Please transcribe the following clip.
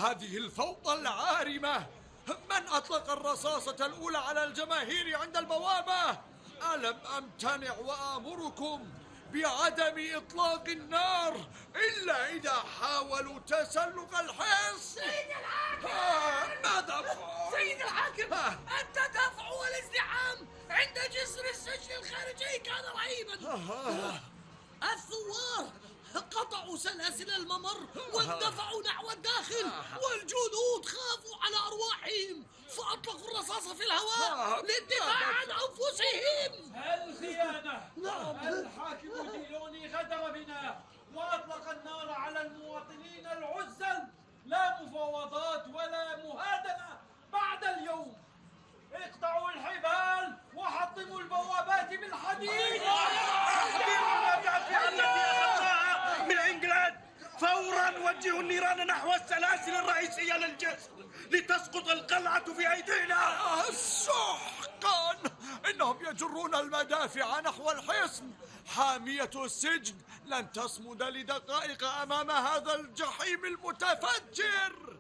هذه الفوضى العارمة؟ من أطلق الرصاصة الأولى على الجماهير عند البوابة؟ ألم أمتنع وآمركم بعدم إطلاق النار إلا إذا حاولوا تسلق الحصن؟ سيد الحاكم! ماذا أفعل؟ سيد الحاكم، التدافع والازدحام عند جسر السجن الخارجي كان رهيبا. الثوار قطعوا سلاسل الممر واندفعوا نحو الداخل، والجنود خافوا على أرواحهم فأطلقوا الرصاص في الهواء للدفاع عن أنفسهم. الخيانة! الحاكم ديلوني غدر بنا وأطلق النار على المواطنين العزل. لا مفاوضات ولا مهادنة بعد اليوم. اقطعوا الحبال وحطموا البوابات بالحديد. المدافع التي أخذناها من إنجلند فورا وجهوا النيران نحو السلاسل الرئيسية للجسر لتسقط القلعة في أيدينا. سحقا! إنهم يجرون المدافع نحو الحصن. حامية السجن لن تصمد لدقائق أمام هذا الجحيم المتفجر.